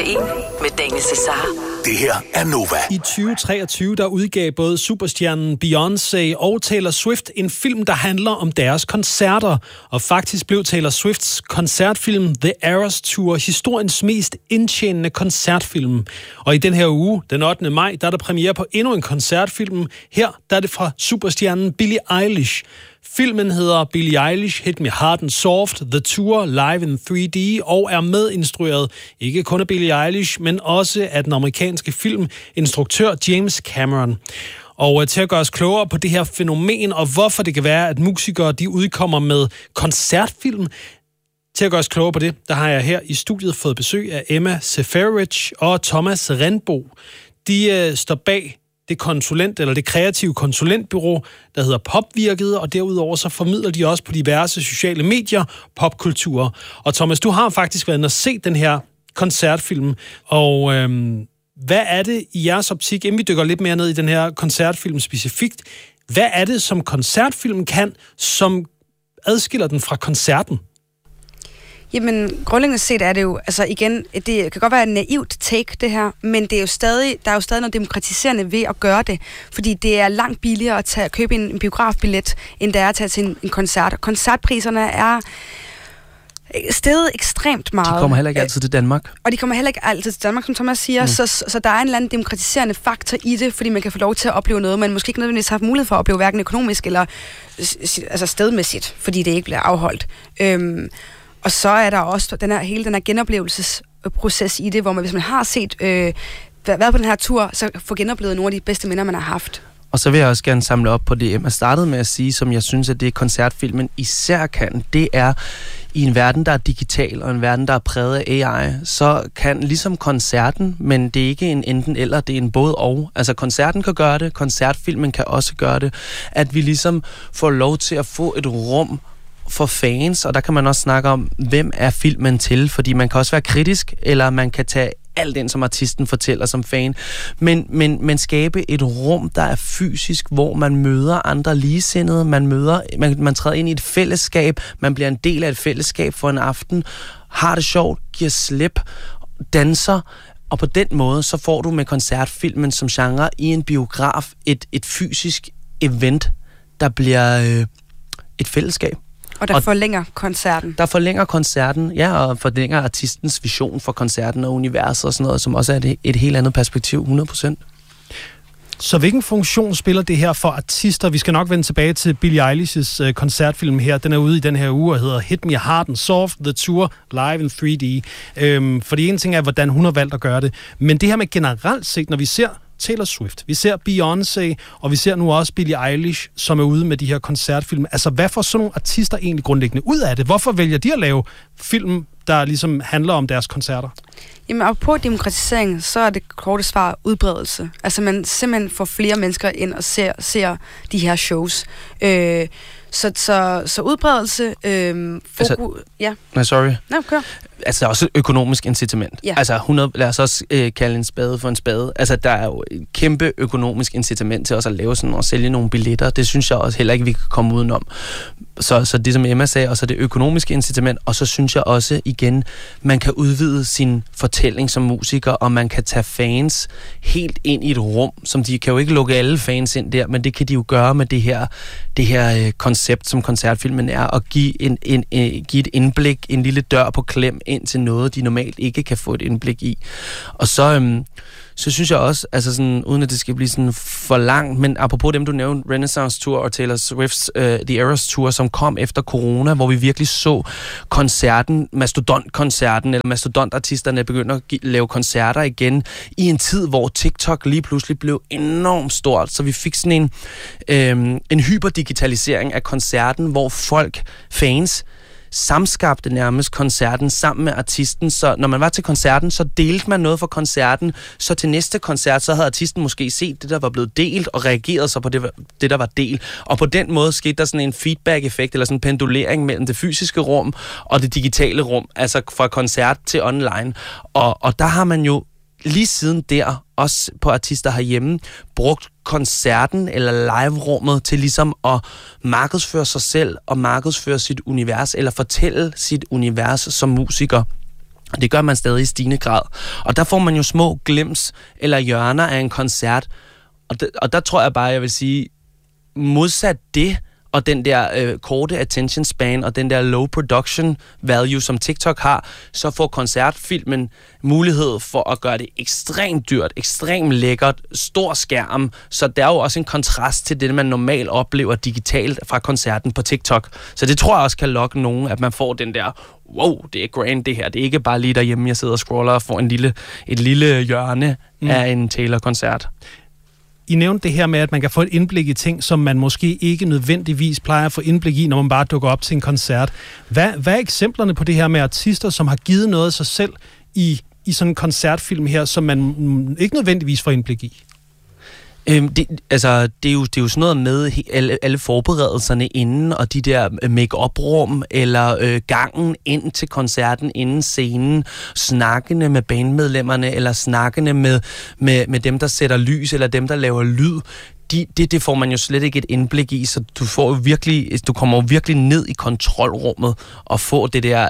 til 1 med Daniel Cesar. Det her er Nova. I 2023 der udgav både superstjernen Beyoncé og Taylor Swift en film, der handler om deres koncerter. Og faktisk blev Taylor Swifts koncertfilm The Eras Tour historiens mest indtjenende koncertfilm. Og i den her uge, den 8. maj, der er der premiere på endnu en koncertfilm. Her der er det fra superstjernen Billie Eilish. Filmen hedder Billie Eilish Hit Me Hard and Soft, The Tour Live in 3D og er medinstrueret ikke kun af Billie Eilish, men også af den amerikanske filminstruktør James Cameron. Og til at gøre os klogere på det her fænomen og hvorfor det kan være, at musikere de udkommer med koncertfilm, til at gøre os klogere på det, der har jeg her i studiet fået besøg af Emma Seferovic og Thomas Rindbo. De står bag det kreative konsulentbureau, der hedder Popvirket, og derudover så formidler de også på diverse sociale medier popkultur. Og Thomas, du har faktisk været inde og set den her koncertfilm, og hvad er det i jeres optik, inden vi dykker lidt mere ned i den her koncertfilm specifikt, hvad er det, som koncertfilmen kan, som adskiller den fra koncerten? Jamen, grundlæggende set er det jo, altså igen, det kan godt være et naivt take, det her, men det er jo stadig, der er jo stadig noget demokratiserende ved at gøre det, fordi det er langt billigere at købe en biografbillet, end det er at tage til en koncert. Og koncertpriserne er steget ekstremt meget. De kommer heller ikke altid til Danmark. Og de kommer heller ikke altid til Danmark, som Thomas siger, så der er en eller anden demokratiserende faktor i det, fordi man kan få lov til at opleve noget, man måske ikke nødvendigvis har haft mulighed for at opleve, hverken økonomisk eller altså stedmæssigt, fordi det ikke bliver afholdt. Og så er der også hele den her genoplevelsesproces i det, hvor man, hvis man har set været på den her tur, så får genoplevet nogle af de bedste minder, man har haft. Og så vil jeg også gerne samle op på det, Emma startede med at sige, som jeg synes, at det koncertfilmen især kan, det er i en verden, der er digital, og en verden, der er præget af AI, så kan ligesom koncerten, men det er ikke en enten eller, det er en både og. Altså koncerten kan gøre det, koncertfilmen kan også gøre det, at vi ligesom får lov til at få et rum for fans, og der kan man også snakke om, hvem er filmen til, fordi man kan også være kritisk, eller man kan tage alt den, som artisten fortæller som fan, men skabe et rum, der er fysisk, hvor man møder andre ligesindede, man træder ind i et fællesskab, man bliver en del af et fællesskab for en aften, har det sjovt, giver slip, danser, og på den måde, så får du med koncertfilmen som genre i en biograf et fysisk event, der bliver et fællesskab. Og der forlænger koncerten. Der forlænger koncerten, ja, og forlænger artistens vision for koncerten og universet og sådan noget, som også er et helt andet perspektiv, 100%. Så hvilken funktion spiller det her for artister? Vi skal nok vende tilbage til Billie Eilish's koncertfilm her. Den er ude i den her uge og hedder Hit Me Hard and Soft, The Tour Live in 3D. Fordi en ting er, hvordan hun har valgt at gøre det. Men det her med generelt set, når vi ser Taylor Swift, vi ser Beyoncé, og vi ser nu også Billie Eilish, som er ude med de her koncertfilm. Altså, hvad får sådan nogle artister egentlig grundlæggende ud af det? Hvorfor vælger de at lave film, der ligesom handler om deres koncerter? Jamen, og på demokratisering, så er det korte svar udbredelse. Altså, man simpelthen får flere mennesker ind og ser de her shows. Så udbredelse, ja. Nej, sorry. Nå, kør. Altså også økonomisk incitament. Ja. Altså lad os også kalde en spade for en spade. Altså der er jo et kæmpe økonomisk incitament til også at lave sådan og sælge nogle billetter. Det synes jeg også heller ikke, vi kan komme udenom. Så det som Emma sagde, og så det økonomiske incitament, og så synes jeg også igen, man kan udvide sin fortælling som musiker, og man kan tage fans helt ind i et rum, som de kan jo ikke lukke alle fans ind der, men det kan de jo gøre med det her koncept, som koncertfilmen er, og give et indblik, en lille dør på klem ind til noget, de normalt ikke kan få et indblik i. Og så synes jeg også, altså sådan, uden at det skal blive sådan for langt, men apropos dem, du nævnte, Renaissance Tour og Taylor Swift's The Eras Tour, som kom efter corona, hvor vi virkelig så koncerten, mastodontkoncerten, eller mastodontartisterne begyndte at lave koncerter igen, i en tid, hvor TikTok lige pludselig blev enormt stort, så vi fik sådan en hyperdigitalisering af koncerten, hvor fans, samskabte nærmest koncerten sammen med artisten, så når man var til koncerten, så delte man noget fra koncerten, så til næste koncert, så havde artisten måske set det, der var blevet delt, og reageret så på det, der var delt. Og på den måde skete der sådan en feedback-effekt, eller sådan en pendulering mellem det fysiske rum og det digitale rum, altså fra koncert til online. Og der har man jo lige siden der, også på artister herhjemme, brugt koncerten eller live-rummet til ligesom at markedsføre sig selv og markedsføre sit univers, eller fortælle sit univers som musiker. Det gør man stadig i stigende grad. Og der får man jo små glims eller hjørner af en koncert. Og der tror jeg bare, jeg vil sige, modsat det, og den der korte attention span, og den der low production value, som TikTok har, så får koncertfilmen mulighed for at gøre det ekstremt dyrt, ekstremt lækkert, stor skærm. Så der er jo også en kontrast til det, man normalt oplever digitalt fra koncerten på TikTok. Så det tror jeg også kan lokke nogen, at man får den der, wow, det er grand det her. Det er ikke bare lige derhjemme, jeg sidder og scroller og får et lille hjørne af en Taylor-koncert. I nævnte det her med, at man kan få et indblik i ting, som man måske ikke nødvendigvis plejer at få indblik i, når man bare dukker op til en koncert. Hvad er eksemplerne på det her med artister, som har givet noget af sig selv i sådan en koncertfilm her, som man ikke nødvendigvis får indblik i? Det er jo sådan noget med alle forberedelserne inden, og de der make-up-rum, eller gangen ind til koncerten, inden scenen, snakkende med bandmedlemmerne, eller snakkende med dem, der sætter lys, eller dem, der laver lyd. Det får man jo slet ikke et indblik i, så du kommer jo virkelig ned i kontrolrummet og får det der,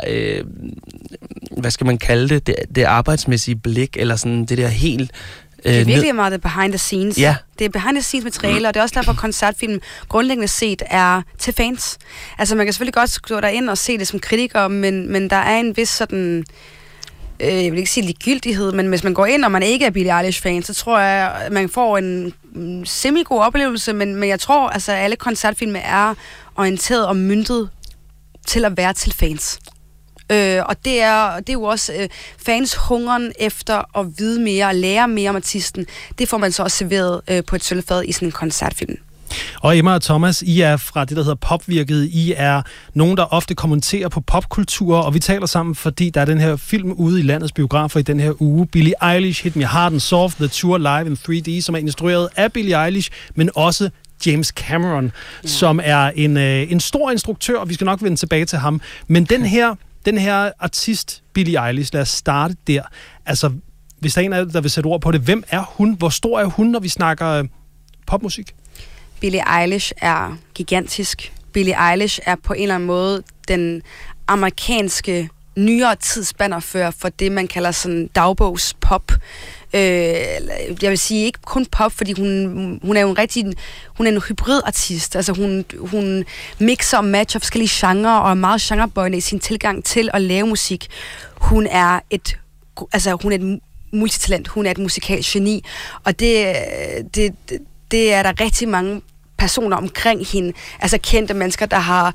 hvad skal man kalde det arbejdsmæssige blik, eller sådan det der helt... Det er virkelig meget det behind the scenes. Ja. Det er behind the scenes materiale, og det er også derfor, at koncertfilm grundlæggende set er til fans. Altså, man kan selvfølgelig godt gå derind og se det som kritiker, men der er en vis sådan... jeg vil ikke sige ligegyldighed, men hvis man går ind, og man ikke er Billie Eilish-fan, så tror jeg, at man får en semi-god oplevelse, men jeg tror, altså, at alle koncertfilme er orienteret og myntet til at være til fans. Og det er jo også fans hungeren efter at vide mere og lære mere om artisten. Det får man så også serveret på et sølvfad i sådan en koncertfilm. Og Emma og Thomas, I er fra det, der hedder Popvirket. I er nogen, der ofte kommenterer på popkultur, og vi taler sammen, fordi der er den her film ude i landets biografer i den her uge. Billie Eilish, Hit Me Hard and Soft, The Tour Live in 3D, som er instrueret af Billie Eilish, men også James Cameron, som er en stor instruktør, og vi skal nok vende tilbage til ham. Men den her artist, Billie Eilish, lad os starte der. Altså, hvis der er en af der vil sætte ord på det, hvem er hun? Hvor stor er hun, når vi snakker popmusik? Billie Eilish er gigantisk. Billie Eilish er på en eller anden måde den amerikanske nyere tidsbannerfører for det, man kalder sådan dagbogspop. Jeg vil sige ikke kun pop, fordi hun er jo hun er en hybridartist. Altså hun mixer og matcher forskellige genrer og er meget genrebøjende i sin tilgang til at lave musik. Hun er et multitalent. Hun er et musikalsk geni, og det er der rigtig mange personer omkring hende, altså kendte mennesker, der har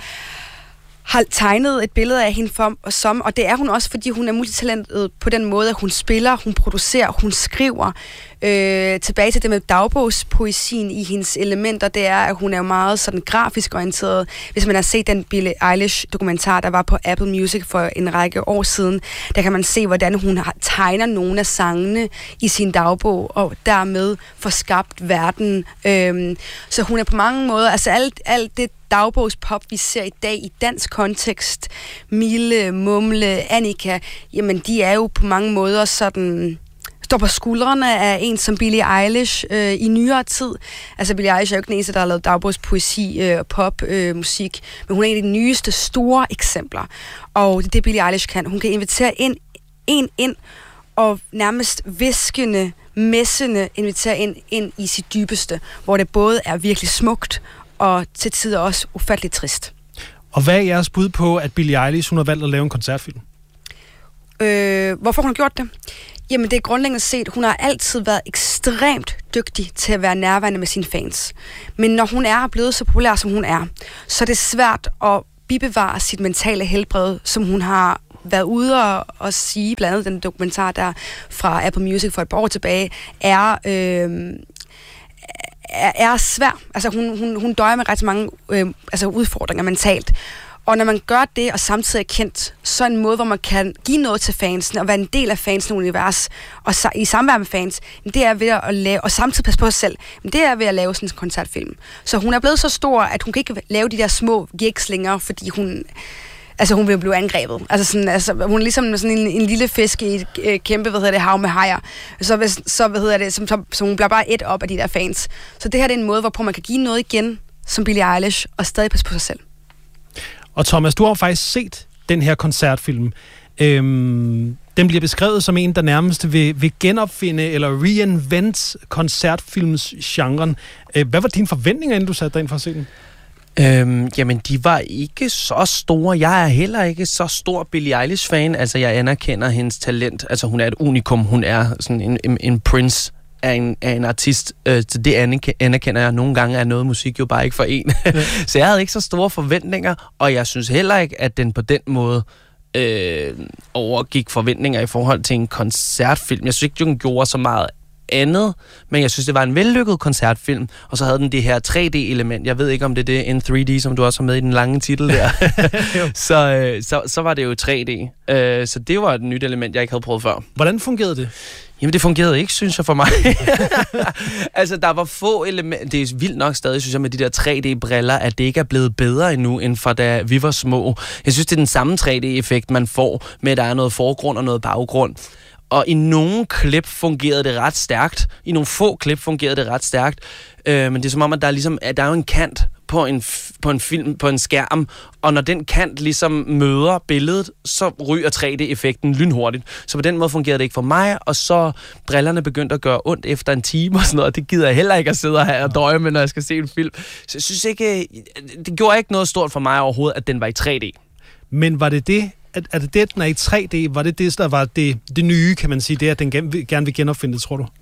tegnet et billede af hende og det er hun også, fordi hun er multitalentet på den måde, at hun spiller, hun producerer, hun skriver. Tilbage til det med dagbogspoesien i hendes elementer, det er, at hun er meget sådan grafisk orienteret. Hvis man har set den Billie Eilish-dokumentar, der var på Apple Music for en række år siden, der kan man se, hvordan hun tegner nogle af sangene i sin dagbog, og dermed får skabt verden. Så hun er på mange måder, altså alt det dagbogspop, vi ser i dag i dansk kontekst, Mille, Mumle, Annika, jamen de er jo på mange måder sådan... står på skuldrene af en som Billie Eilish i nyere tid. Altså Billie Eilish er jo ikke den eneste, der har lavet dagbogspoesi og popmusik, men hun er en af de nyeste store eksempler. Og det er det, Billie Eilish kan. Hun kan invitere ind og nærmest viskende, messende invitere ind i sit dybeste, hvor det både er virkelig smukt og til tider også ufatteligt trist. Og hvad er jeres bud på, at Billie Eilish hun har valgt at lave en koncertfilm? Hvorfor hun har gjort det? Jamen det er grundlæggende set, hun har altid været ekstremt dygtig til at være nærværende med sine fans. Men når hun er blevet så populær, som hun er, så er det svært at bibevare sit mentale helbred, som hun har været ude og sige, blandt andet den dokumentar der fra Apple Music for et par år tilbage, er svær. Altså hun døjer med ret mange udfordringer mentalt. Og når man gør det, og samtidig er kendt, så er en måde, hvor man kan give noget til fansen, og være en del af fansens univers, og i samvær med fans, det er ved at lave, og samtidig passe på sig selv, det er ved at lave sådan en koncertfilm. Så hun er blevet så stor, at hun kan ikke lave de der små gigs længere, fordi hun vil blive angrebet. Hun er ligesom sådan en lille fisk i et kæmpe, hav med hajer. Så hun bliver bare et op af de der fans. Så det her det er en måde, hvorpå man kan give noget igen, som Billie Eilish, og stadig passe på sig selv. Og Thomas, du har faktisk set den her koncertfilm. Den bliver beskrevet som en, der nærmest vil genopfinde eller reinvent koncertfilmsgenren. Hvad var dine forventninger, inden du satte dig ind for at se den? Jamen, de var ikke så store. Jeg er heller ikke så stor Billie Eilish-fan. Altså, jeg anerkender hendes talent. Altså, hun er et unikum. Hun er sådan en prince af en artist. Så det anerkender jeg. Nogle gange er noget musik jo bare ikke for en. Så jeg havde ikke så store forventninger, og jeg synes heller ikke, at den på den måde overgik forventninger i forhold til en koncertfilm. Jeg synes ikke, den gjorde så meget andet, men jeg synes, det var en vellykket koncertfilm, og så havde den det her 3D-element. Jeg ved ikke, om det er det en 3D, som du også har med i den lange titel der. så var det jo 3D. Så det var et nyt element, jeg ikke havde prøvet før. Hvordan fungerede det? Jamen, det fungerede ikke, synes jeg, for mig. Altså, der var få elementer. Det er vildt nok stadig, synes jeg, med de der 3D-briller, at det ikke er blevet bedre endnu, end fra da vi var små. Jeg synes, det er den samme 3D-effekt, man får med, at der er noget forgrund og noget baggrund. Og i nogle klip fungerede det ret stærkt. I nogle få klip fungerede det ret stærkt. Men det er som om, at der er, ligesom, at der er jo en kant på en film, på en skærm, og når den kant ligesom møder billedet, så ryger 3D-effekten lynhurtigt. Så på den måde fungerede det ikke for mig, og så brillerne begyndte at gøre ondt efter en time og sådan noget, og det gider jeg heller ikke at sidde her og døje med, når jeg skal se en film. Så jeg synes ikke, det gjorde ikke noget stort for mig overhovedet, at den var i 3D. Men var det det? Er det det, den er i 3D? Var det det, der var det nye, kan man sige, det at den gerne vil genopfinde, tror du?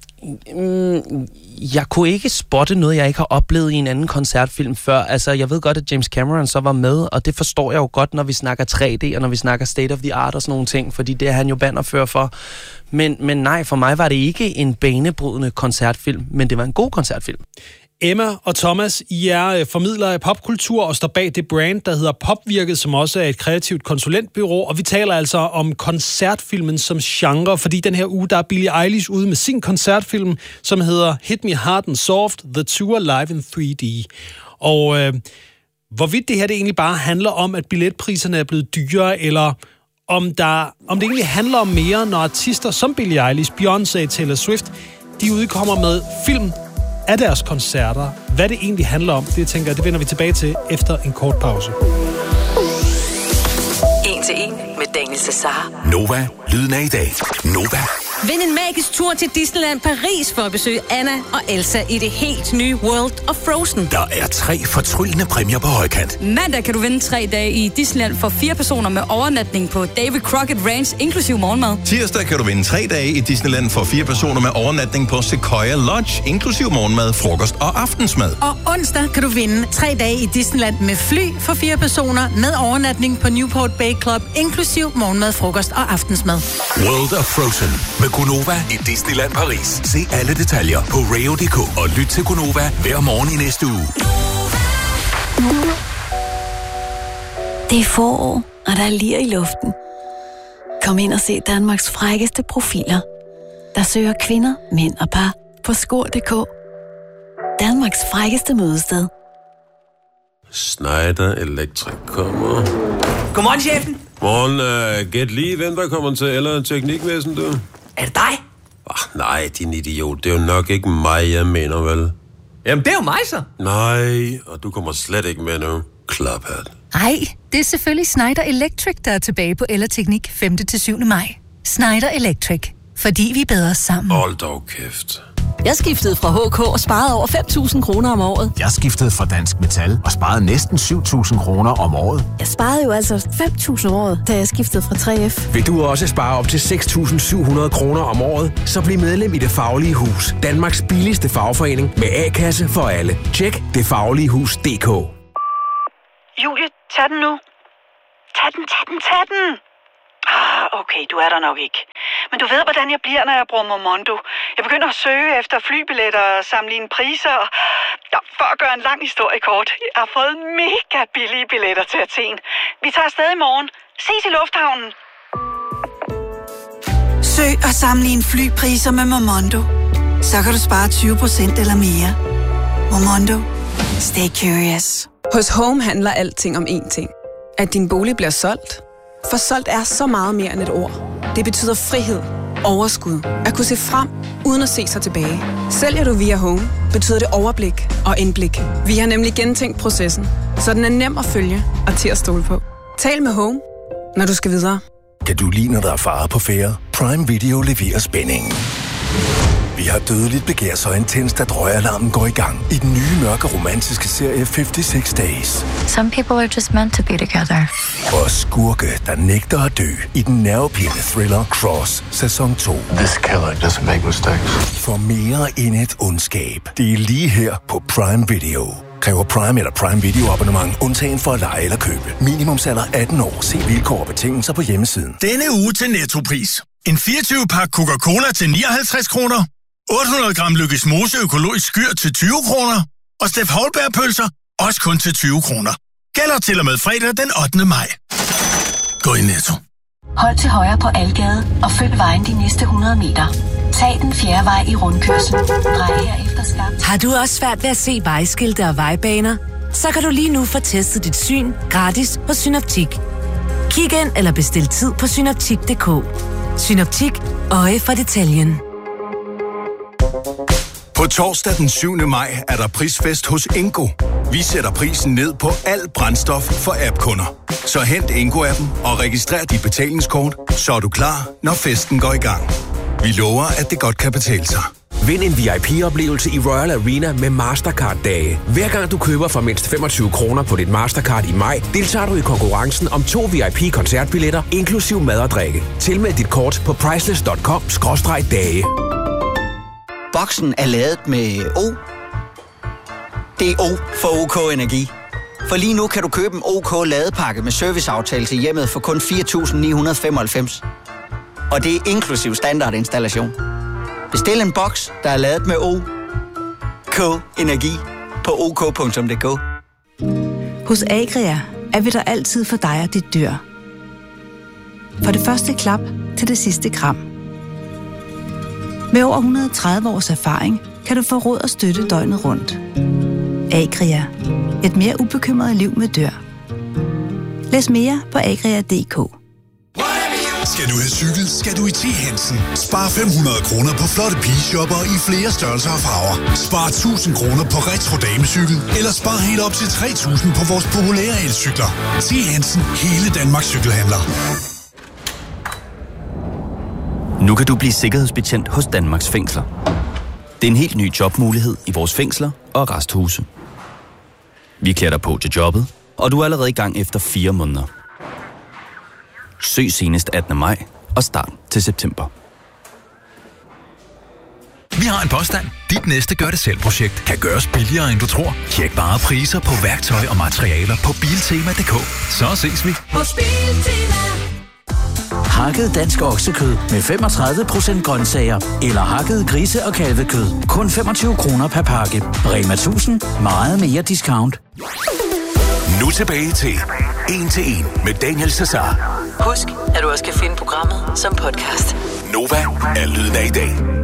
Jeg kunne ikke spotte noget, jeg ikke har oplevet i en anden koncertfilm før. Altså, jeg ved godt, at James Cameron så var med, og det forstår jeg jo godt, når vi snakker 3D, og når vi snakker state of the art og sådan nogle ting, fordi det er han jo bannerfører for. Men nej, for mig var det ikke en banebrydende koncertfilm, men det var en god koncertfilm. Emma og Thomas, I er formidlere af popkultur og står bag det brand, der hedder Popvirket, som også er et kreativt konsulentbureau, og vi taler altså om koncertfilmen som genre, fordi den her uge, der er Billie Eilish ude med sin koncertfilm, som hedder Hit Me Hard and Soft, The Tour Live in 3D. Og hvorvidt det her det egentlig bare handler om, at billetpriserne er blevet dyrere, eller om det egentlig handler om mere, når artister som Billie Eilish, Beyoncé, Taylor Swift, de udkommer med film af deres koncerter. Hvad det egentlig handler om, det tænker jeg, det vender vi tilbage til efter en kort pause. 1 til 1 med Daniel Cesar. Nova, lyden af i dag. Nova. Vind en magisk tur til Disneyland Paris for at besøge Anna og Elsa i det helt nye World of Frozen. Der er 3 fortryllende præmier på højkant. Mandag kan du vinde 3 dage i Disneyland for 4 personer med overnatning på David Crockett Ranch, inklusiv morgenmad. Tirsdag kan du vinde 3 dage i Disneyland for 4 personer med overnatning på Sequoia Lodge, inklusiv morgenmad, frokost og aftensmad. Og onsdag kan du vinde 3 dage i Disneyland med fly for 4 personer med overnatning på Newport Bay Club, inklusiv morgenmad, frokost og aftensmad. World of Frozen med Gunova i Disneyland Paris. Se alle detaljer på Rayo.dk og lyt til Gunova hver morgen i næste uge. Det er forår, og der er lir i luften. Kom ind og se Danmarks frækkeste profiler, der søger kvinder, mænd og par på skor.dk. Danmarks frækkeste mødested. Schneider Electric kommer. Godmorgen, chefen. Morgen, gæt lige, hvem der kommer til eller teknikvæsen, du? Er det dig? Nej, din idiot. Det er jo nok ikke mig, jeg mener, vel? Jamen, det er jo mig, så. Nej, og du kommer slet ikke med nu. Klaphat. Nej, det er selvfølgelig Schneider Electric, der er tilbage på Ellerteknik 5. til 7. maj. Schneider Electric. Fordi vi er bedre sammen. Hold dog kæft. Jeg skiftede fra HK og sparede over 5.000 kroner om året. Jeg skiftede fra Dansk Metal og sparede næsten 7.000 kroner om året. Jeg sparede jo altså 5.000 om året, da jeg skiftede fra 3F. Vil du også spare op til 6.700 kroner om året, så bliv medlem i Det Faglige Hus. Danmarks billigste fagforening med A-kasse for alle. Tjek detfagligehus.dk. Julie, tag den nu. Tag den. Okay, du er der nok ikke. Men du ved, hvordan jeg bliver, når jeg bruger Momondo. Jeg begynder at søge efter flybilletter og sammenligne priser. For at gøre en lang historie kort. Jeg har fået mega billige billetter til Athen. Vi tager afsted i morgen. Ses i lufthavnen. Søg og sammenligne flypriser med Momondo. Så kan du spare 20% eller mere. Momondo. Stay curious. Hos Home handler alting om én ting. At din bolig bliver solgt. For solgt er så meget mere end et ord. Det betyder frihed, overskud, at kunne se frem, uden at se sig tilbage. Sælger du via Home, betyder det overblik og indblik. Vi har nemlig gentænkt processen, så den er nem at følge og til at stole på. Tal med Home, når du skal videre. Kan du lide, når der er fart på færde? Prime Video leverer spændingen. Vi har dødeligt begær så intenst, at røgalarmen går i gang i den nye mørke romantiske serie 56 Days. Some people are just meant to be together. Og skurke, der nægter at dø i den nervepirrende thriller Cross sæson 2. This killer doesn't make mistakes. For mere end et ondskab. Det er lige her på Prime Video. Kræver Prime eller Prime Video abonnement undtagen for at lege eller købe. Minimumsalder 18 år. Se vilkår og betingelser på hjemmesiden. Denne uge til Nettopris. En 24-pak Coca-Cola til 59 kroner. 800 gram Lykkes Mose økologisk skyr til 20 kroner. Og Steff Holberg-pølser også kun til 20 kroner. Gælder til og med fredag den 8. maj. Gå i Netto. Hold til højre på Algade og følg vejen de næste 100 meter. Tag den fjerde vej i rundkørslen. Drej herefter skarpt. Har du også svært ved at se vejskilte og vejbaner? Så kan du lige nu få testet dit syn gratis på Synoptik. Kig ind eller bestil tid på synoptik.dk. Synoptik. Øje for detaljen. På torsdag den 7. maj er der prisfest hos Ingo. Vi sætter prisen ned på alt brændstof for app-kunder. Så hent Ingo-appen og registrer dit betalingskort, så er du klar, når festen går i gang. Vi lover, at det godt kan betale sig. Vind en VIP-oplevelse i Royal Arena med Mastercard-dage. Hver gang du køber for mindst 25 kroner på dit Mastercard i maj, deltager du i konkurrencen om 2 VIP-koncertbilletter, inklusiv mad og drikke. Tilmeld dit kort på priceless.com/dage. Boksen er lavet med O. Det er O for OK Energi. For lige nu kan du købe en OK ladepakke med serviceaftale til hjemmet for kun 4.995. Og det er inklusiv standardinstallation. Bestil en boks, der er lavet med OK Energi på OK.dk. Hos Agria er vi der altid for dig og dit dyr. For det første klap til det sidste kram. Med over 130 års erfaring kan du få råd og støtte døgnet rundt. Agria. Et mere ubekymret liv med dyr. Læs mere på agria.dk. Skal du have cykel, skal du i T. Hansen. Spar 500 kroner på flotte pigeshopper i flere størrelser og farver. Spar 1000 kroner på retro damecykel, eller spar helt op til 3000 på vores populære elcykler. T. Hansen. Hele Danmarks cykelhandler. Nu kan du blive sikkerhedsbetjent hos Danmarks Fængsler. Det er en helt ny jobmulighed i vores fængsler og arresthuse. Vi klæder dig på til jobbet, og du er allerede i gang efter 4 måneder. Søg senest 18. maj og start til september. Vi har en påstand. Dit næste gør-det-selv-projekt kan gøres billigere, end du tror. Tjek bare priser på værktøj og materialer på Biltema.dk. Så ses vi. Hakket dansk oksekød med 35% grøntsager. Eller hakket grise- og kalvekød. Kun 25 kroner per pakke. Rema 1000. Meget mere discount. Nu tilbage til 1 til 1 med Daniel Cesar. Husk, at du også kan finde programmet som podcast. Nova er lyden af i dag.